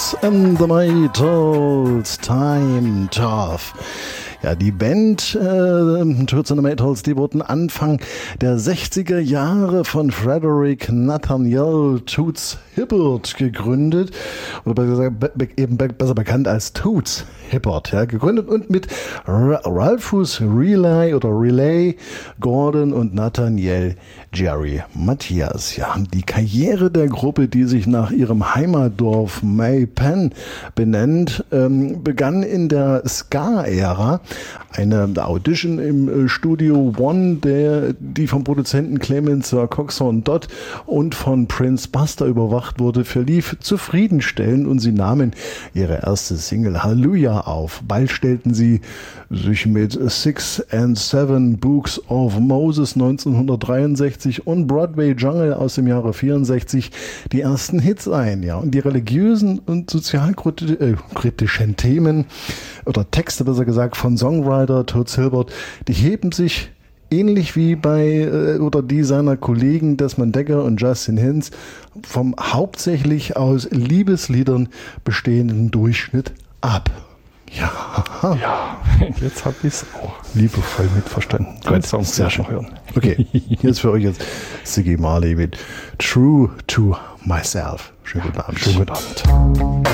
Toots and the Maytals, Time Tough. Ja, die Band Toots and the Maytals, die wurden Anfang der 60er Jahre von Frederick Nathaniel Toots Hibbert gegründet, oder besser bekannt als Toots Hibbert, ja, gegründet und mit Ralphus Relay, Gordon und Nathaniel Jerry Matthias. Ja, die Karriere der Gruppe, die sich nach ihrem Heimatdorf May Pen benennt, begann in der Ska-Ära. Eine Audition im Studio One, die vom Produzenten Clemens Coxon Dodd und von Prince Buster überwacht wurde, verlief zufriedenstellend und sie nahmen ihre erste Single Hallelujah auf. Bald stellten sie sich mit 6 and 7 Books of Moses 1963 und Broadway Jungle aus dem Jahre 64 die ersten Hits ein. Ja, und die religiösen und sozialkritischen Themen oder Texte, besser gesagt, von Songwriter Toots Hibbert, die heben sich ähnlich wie bei oder die seiner Kollegen Desmond Dekker und Justin Hinds vom hauptsächlich aus Liebesliedern bestehenden Durchschnitt ab. Ja, jetzt habe ich es auch liebevoll mitverstanden. Gut, sehr schön. Hören. Okay, hier ist für euch jetzt Ziggy Marley mit True to Myself. Schönen guten Abend. Schönen guten Abend.